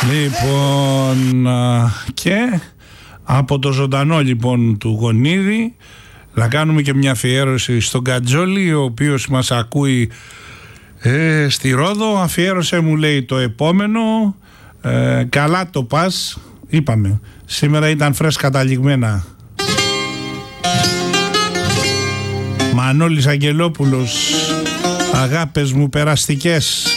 Λοιπόν, και από το ζωντανό λοιπόν του Γονίδη να κάνουμε και μια αφιέρωση στον Κατζόλη, ο οποίος μας ακούει στη Ρόδο. Αφιέρωσε, μου λέει, το επόμενο. Καλά το πας. Είπαμε, σήμερα ήταν φρέσκα τα λιγμένα. Μανώλης Αγγελόπουλος, αγάπες μου περαστικές.